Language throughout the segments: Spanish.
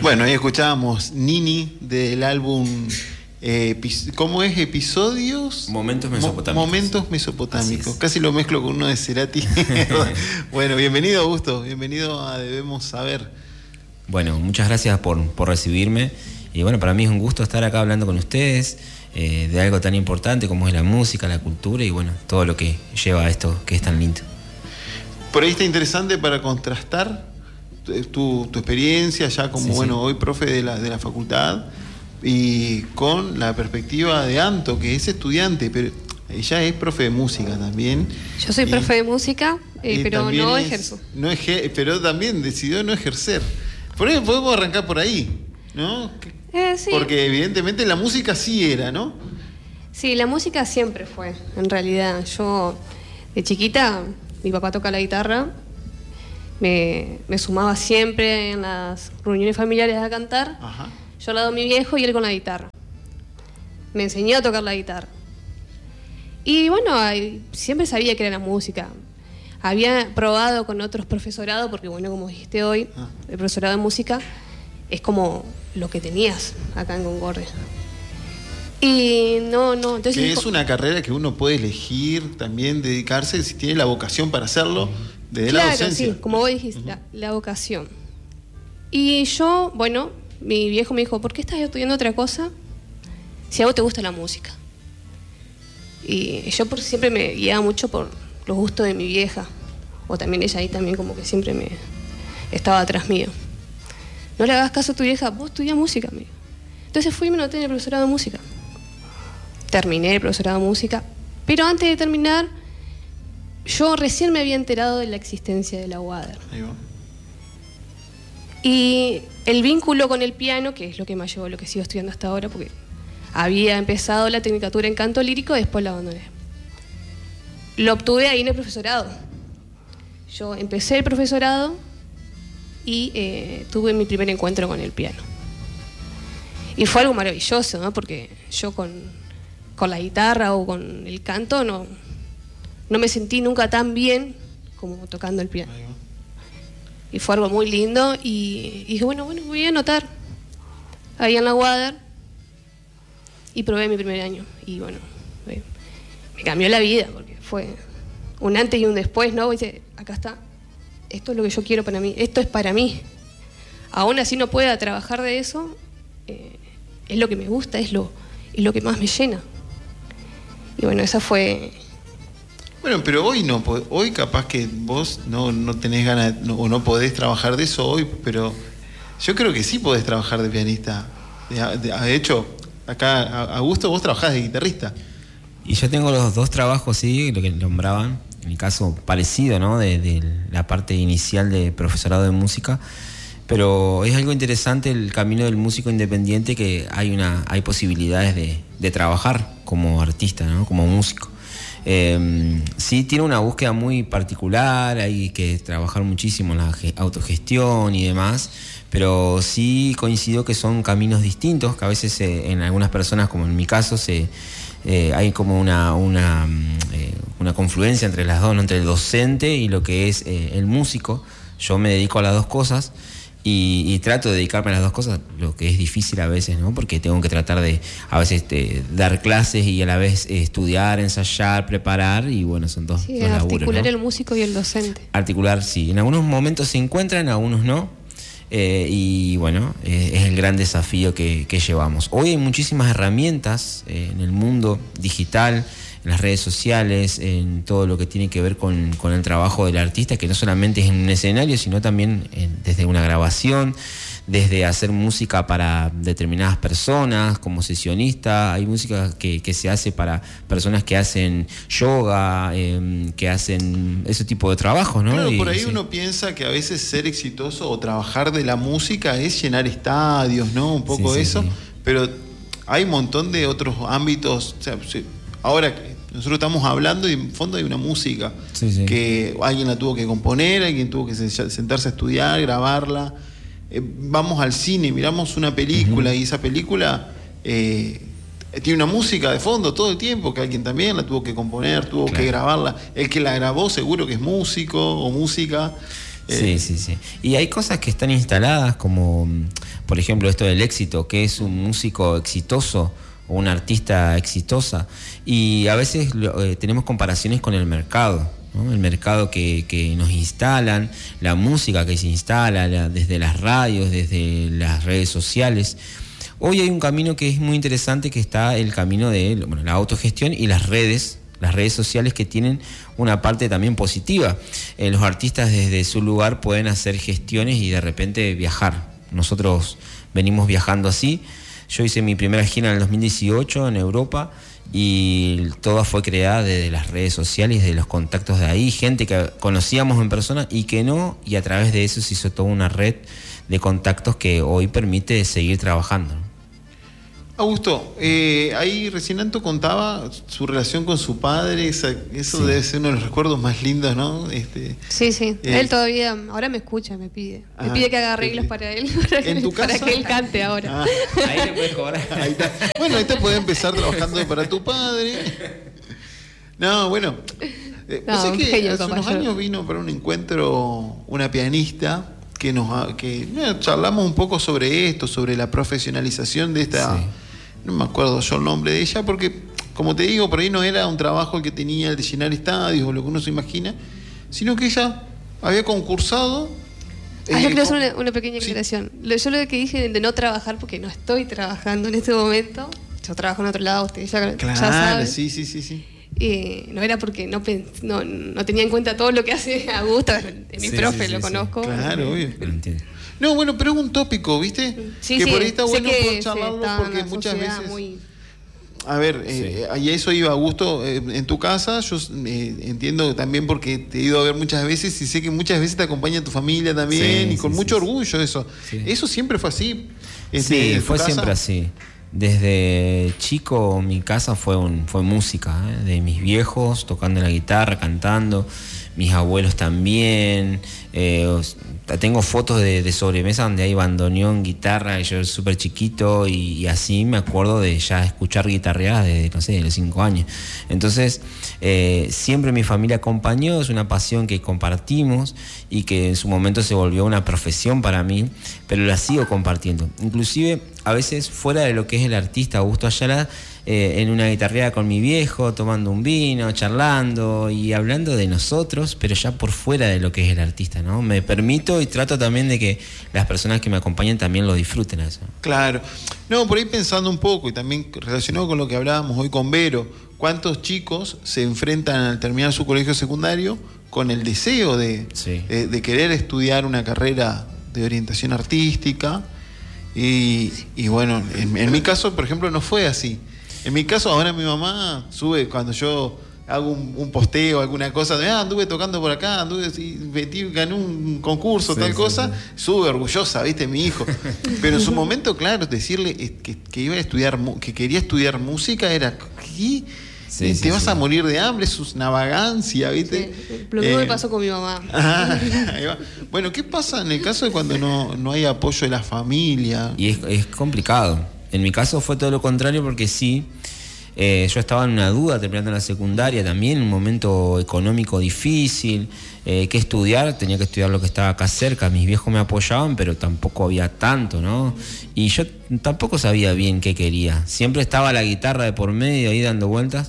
Bueno, ahí escuchábamos Nini del álbum, ¿cómo es? Episodios. Momentos mesopotámicos. Momentos mesopotámicos. Casi lo mezclo con uno de Cerati. Bueno, bienvenido, Augusto. Bienvenido a Debemos Saber. Bueno, muchas gracias por recibirme. Y bueno, para mí es un gusto estar acá hablando con ustedes de algo tan importante como es la música, la cultura y bueno, todo lo que lleva a esto que es tan lindo. Por ahí está interesante para contrastar tu experiencia ya como, bueno, hoy profe de la facultad y con la perspectiva de Anto, que es estudiante, pero ella es profe de música también. Yo soy profe de música, pero no ejerzo. Pero también decidió no ejercer. Por eso podemos arrancar por ahí, ¿no? Sí. Porque evidentemente la música sí era, ¿no? Sí, la música siempre fue, en realidad. Yo, de chiquita, mi papá toca la guitarra, me sumaba siempre en las reuniones familiares a cantar. Ajá. Yo al lado de mi viejo y él con la guitarra. Me enseñó a tocar la guitarra. Y bueno, siempre sabía que era la música. Había probado con otros profesorados, porque bueno, como dijiste hoy, el profesorado de música es como lo que tenías acá en Concordia. Y no, entonces... Que es una carrera que uno puede elegir también, dedicarse, si tiene la vocación para hacerlo, desde la docencia. Sí, como vos dijiste, la vocación. Y yo, bueno, mi viejo me dijo, ¿por qué estás estudiando otra cosa si a vos te gusta la música? Y yo siempre me guiaba mucho por los gustos de mi vieja, o también ella ahí también como que siempre me estaba atrás mío. No le hagas caso a tu vieja, vos estudiás música, amigo. Entonces fui y me noté en el profesorado de música. Terminé el profesorado de música, pero antes de terminar, yo recién me había enterado de la existencia de la UADER. Ahí va. Y el vínculo con el piano, que es lo que me llevó a lo que sigo estudiando hasta ahora, porque había empezado la tecnicatura en canto lírico, después la abandoné. Lo obtuve ahí en el profesorado. Yo empecé el profesorado y tuve mi primer encuentro con el piano. Y fue algo maravilloso, ¿no? Porque yo con la guitarra o con el canto no me sentí nunca tan bien como tocando el piano. Y fue algo muy lindo y dije, bueno, voy a anotar ahí en la UADER y probé mi primer año. Y bueno, me cambió la vida porque fue un antes y un después, ¿no? Y dice, acá está, esto es lo que yo quiero para mí, esto es para mí. Aún así no pueda trabajar de eso, es lo que me gusta, es lo que más me llena. Y bueno, esa fue... Bueno, pero hoy no, hoy capaz que vos no tenés ganas o no podés trabajar de eso hoy, pero yo creo que sí podés trabajar de pianista. De hecho, acá, Augusto, vos trabajás de guitarrista. Y yo tengo los dos trabajos, sí, lo que nombraban, en el caso parecido, ¿no? De la parte inicial de profesorado de música. Pero es algo interesante el camino del músico independiente, que hay posibilidades de trabajar como artista, ¿no? Como músico. Sí tiene una búsqueda muy particular, hay que trabajar muchísimo en la autogestión y demás, pero sí coincido que son caminos distintos, que a veces en algunas personas, como en mi caso, hay como una confluencia entre las dos, ¿no? Entre el docente y lo que es el músico. Yo me dedico a las dos cosas. Y trato de dedicarme a las dos cosas, lo que es difícil a veces, ¿no? Porque tengo que tratar de, a veces, dar clases y a la vez estudiar, ensayar, preparar, y bueno, son dos laburos, articular, ¿no? El músico y el docente. Articular, sí. En algunos momentos se encuentran, en algunos no. Y bueno, es el gran desafío que llevamos. Hoy hay muchísimas herramientas en el mundo digital, en las redes sociales, en todo lo que tiene que ver con el trabajo del artista, que no solamente es en un escenario, sino también desde una grabación, desde hacer música para determinadas personas, como sesionista. Hay música que se hace para personas que hacen yoga, que hacen ese tipo de trabajos, ¿no? Claro, por ahí uno piensa que a veces ser exitoso o trabajar de la música es llenar estadios, ¿no? Un poco eso, pero hay un montón de otros ámbitos. O sea, ahora nosotros estamos hablando y en fondo hay una música que alguien la tuvo que componer, alguien tuvo que sentarse a estudiar, grabarla. Vamos al cine, miramos una película y esa película tiene una música de fondo todo el tiempo, que alguien también la tuvo que componer, tuvo que grabarla. El que la grabó seguro que es músico o música. Sí. Y hay cosas que están instaladas como, por ejemplo, esto del éxito, ¿qué es un músico exitoso o una artista exitosa? Y a veces tenemos comparaciones con el mercado, ¿no? El mercado que nos instalan, la música que se instala desde las radios, desde las redes sociales. Hoy hay un camino que es muy interesante, que está el camino de la autogestión y las redes sociales, que tienen una parte también positiva. Los artistas desde su lugar pueden hacer gestiones y de repente viajar. Nosotros venimos viajando así. Yo hice mi primera gira en el 2018 en Europa y toda fue creada desde las redes sociales, de los contactos de ahí, gente que conocíamos en persona y que no, y a través de eso se hizo toda una red de contactos que hoy permite seguir trabajando. Augusto, ahí recién Anto contaba su relación con su padre, eso debe ser uno de los recuerdos más lindos, ¿no? Sí, él todavía, ahora me escucha, me pide que haga arreglos para él, para que él cante ahora. Ahí le puedes cobrar. Ahí está. Bueno, ahí te puede empezar trabajando para tu padre. No, bueno, sé que hace unos años vino para un encuentro una pianista que charlamos un poco sobre esto, sobre la profesionalización de esta... Sí. No me acuerdo yo el nombre de ella, porque, como te digo, por ahí no era un trabajo el que tenía el de llenar estadios o lo que uno se imagina, sino que ella había concursado. Yo quiero hacer una pequeña aclaración. Sí. Yo lo que dije de no trabajar, porque no estoy trabajando en este momento, yo trabajo en otro lado, usted ya sabe. Sí. No era porque no tenía en cuenta todo lo que hace Augusto, mi profe lo conozco. Claro, obvio. No, bueno, pero es un tópico, ¿viste? Sí, que por ahí está bueno poder charlarlo, porque muchas veces... A ver, y eso iba, Augusto, en tu casa, yo entiendo también porque te he ido a ver muchas veces y sé que muchas veces te acompaña tu familia también, y con mucho orgullo eso. Sí. ¿Eso siempre fue así? Sí, fue siempre así. Desde chico mi casa fue música, de mis viejos tocando la guitarra, cantando, mis abuelos también. Tengo fotos de sobremesa donde hay bandoneón, guitarra, y yo súper chiquito, y así me acuerdo de ya escuchar guitarreadas de los 5 años. Entonces, siempre mi familia acompañó, es una pasión que compartimos y que en su momento se volvió una profesión para mí, pero la sigo compartiendo. Inclusive, a veces fuera de lo que es el artista Augusto Ayala, en una guitarreada con mi viejo, tomando un vino, charlando y hablando de nosotros, pero ya por fuera de lo que es el artista, ¿no? Me permito y trato también de que las personas que me acompañan también lo disfruten a eso. Claro. No, por ahí pensando un poco, y también relacionado con lo que hablábamos hoy con Vero, ¿cuántos chicos se enfrentan al terminar su colegio secundario con el deseo de querer estudiar una carrera de orientación artística? Y bueno, en mi caso, por ejemplo, no fue así. En mi caso, ahora mi mamá sube cuando yo hago un posteo, alguna cosa, anduve tocando por acá, gané un concurso, cosa, sube orgullosa, ¿viste? Mi hijo. Pero en su momento, claro, decirle que iba a estudiar, que quería estudiar música era... ¿qué? Te vas a morir de hambre, es una vagancia, ¿viste? Sí, lo mismo me pasó con mi mamá. Ahí va. Bueno, ¿qué pasa en el caso de cuando no hay apoyo de la familia? Y es complicado. En mi caso fue todo lo contrario, porque yo estaba en una duda terminando la secundaria también, en un momento económico difícil, qué estudiar, tenía que estudiar lo que estaba acá cerca, mis viejos me apoyaban, pero tampoco había tanto, ¿no? Y yo tampoco sabía bien qué quería, siempre estaba la guitarra de por medio ahí dando vueltas,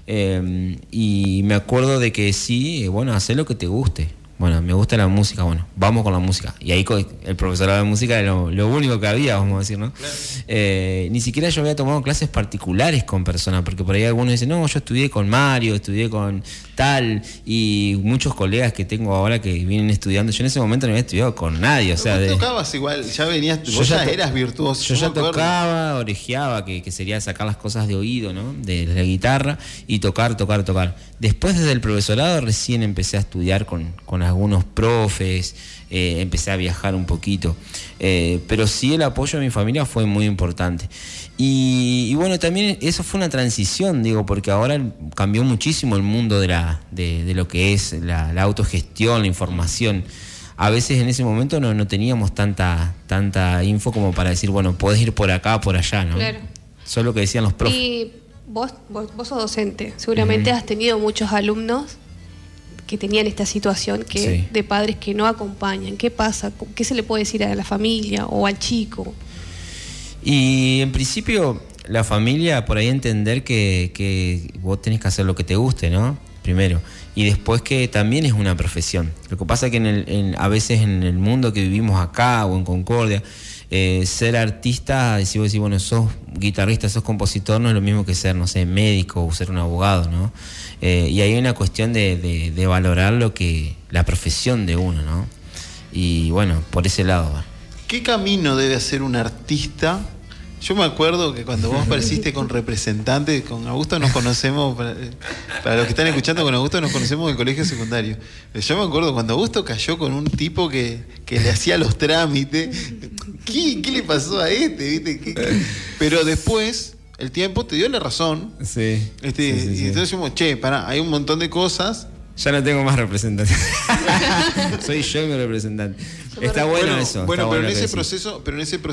y me acuerdo de que hacé lo que te guste. Bueno, me gusta la música, bueno, vamos con la música. Y ahí el profesorado de música era lo único que había, vamos a decir, ¿no? Claro. Ni siquiera yo había tomado clases particulares con personas, porque por ahí algunos dicen, no, yo estudié con Mario, estudié con tal, y muchos colegas que tengo ahora que vienen estudiando, yo en ese momento no había estudiado con nadie, o sea... Vos tocabas igual, ya venías, vos ya eras virtuoso. Yo ya tocaba, orejeaba, que sería sacar las cosas de oído, ¿no? De la guitarra, y tocar. Después, desde el profesorado, recién empecé a estudiar con algunos profes, empecé a viajar un poquito, pero sí el apoyo de mi familia fue muy importante. Y bueno, también eso fue una transición, digo, porque ahora cambió muchísimo el mundo de lo que es la autogestión, la información. A veces en ese momento no teníamos tanta info como para decir, bueno, podés ir por acá, por allá, ¿no? Claro. Solo que decían los profes. Y vos sos docente, seguramente has tenido muchos alumnos que tenían esta situación de padres que no acompañan. ¿Qué pasa? ¿Qué se le puede decir a la familia o al chico? Y en principio la familia, por ahí entender que vos tenés que hacer lo que te guste, ¿no? Primero. Y después que también es una profesión. Lo que pasa es que a veces en el mundo que vivimos acá o en Concordia, ser artista, si vos decís, bueno, sos guitarrista, sos compositor, no es lo mismo que ser, no sé, médico o ser un abogado, ¿no? Y hay una cuestión de valorar la profesión de uno, ¿no? Y bueno, por ese lado va. ¿Qué camino debe hacer un artista? Yo me acuerdo que cuando vos apareciste con representantes, con Augusto nos conocemos, para los que están escuchando, con Augusto nos conocemos del colegio secundario. Yo me acuerdo cuando Augusto cayó con un tipo que le hacía los trámites. ¿Qué le pasó a este? ¿Viste? Pero después, el tiempo te dio la razón. Sí. Y entonces decimos, hay un montón de cosas. Ya no tengo más representantes. Soy yo mi representante. Está bueno eso. Bueno, está pero bueno en ese proceso